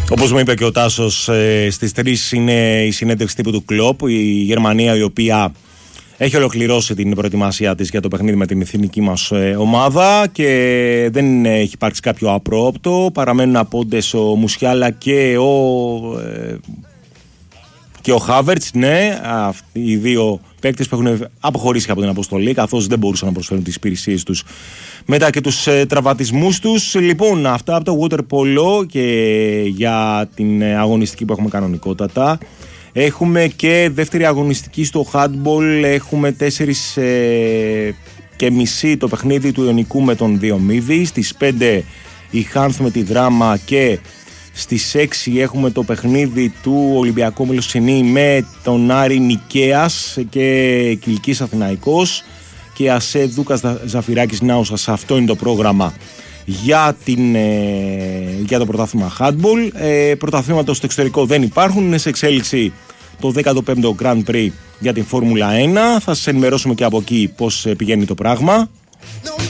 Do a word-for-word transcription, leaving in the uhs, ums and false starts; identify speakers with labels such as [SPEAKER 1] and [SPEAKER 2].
[SPEAKER 1] Όπως μου είπε και ο Τάσος, ε, στις τρεις είναι η συνέντευξη τύπου του Κλοπ, η Γερμανία η οποία έχει ολοκληρώσει την προετοιμασία της για το παιχνίδι με την εθνική μας ε, ομάδα και δεν έχει υπάρξει κάποιο απρόοπτο. Παραμένουν απόντες ο Μουσιάλα και ο, ε, και ο Χάβερτς, ναι, αυτοί οι δύο παίκτες που έχουν αποχωρήσει από την αποστολή, καθώς δεν μπορούσαν να προσφέρουν τις υπηρεσίες τους μετά και τους ε, τραυματισμούς τους. Λοιπόν, αυτά από το water polo και για την ε, αγωνιστική που έχουμε κανονικότατα. Έχουμε και δεύτερη αγωνιστική στο handball. Έχουμε τέσσερις ε, και μισή το παιχνίδι του Ιωνικού με τον Διομήδη. Στις πέντε η Χάνθ με τη Δράμα και στις έξι έχουμε το παιχνίδι του Ολυμπιακού Μελισσηνή με τον Άρη Νικαίας και Κιλκής Αθηναϊκός και ΑΣΕ Δούκας Ζαφυράκης Νάουσας. Αυτό είναι το πρόγραμμα για, την, ε, για το πρωτάθλημα handball. Ε, πρωταθλήματα στο εξωτερικό δεν υπάρχουν, είναι σε εξέλιξη το δέκατο πέμπτο Grand Prix για την Φόρμουλα ένα. Θα σας ενημερώσουμε και από εκεί πώς πηγαίνει το πράγμα.